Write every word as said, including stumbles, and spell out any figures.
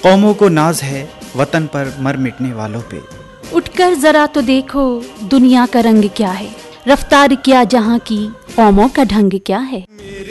कौमों को नाज है वतन पर मर मिटने वालों पे। उठकर जरा तो देखो दुनिया का रंग क्या है, रफ्तार क्या जहाँ की, कौमों का ढंग क्या है।